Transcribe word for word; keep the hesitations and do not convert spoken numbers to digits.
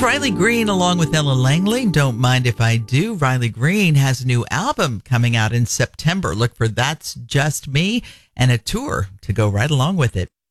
Riley Green along with Ella Langley. Don't Mind If I Do. Riley Green has a new album coming out in September. Look for That's Just Me and a tour to go right along with it.